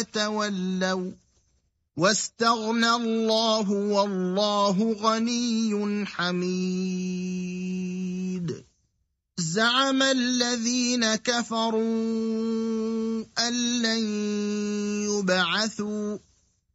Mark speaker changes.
Speaker 1: تولوا واستغنى الله والله غني حميد. زعم الذين كفروا أن لن يبعثوا